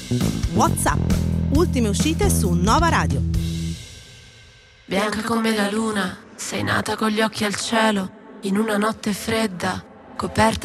WhatsApp. Ultime uscite su Nova Radio. Bianca come la luna, sei nata con gli occhi al cielo, in una notte fredda, coperta